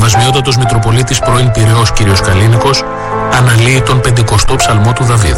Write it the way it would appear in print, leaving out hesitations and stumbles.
Σεβασμιότατος Μητροπολίτης πρώην Πειραιώς κ. Καλίνικος αναλύει τον 50ο ψαλμό του Δαβίδ.